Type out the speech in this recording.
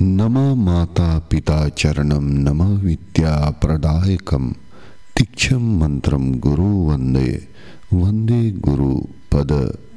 नमः माता पिता चरणम नमः विद्या प्रदायकम तीक्षम मंत्रम गुरु वंदे वंदे गुरु पद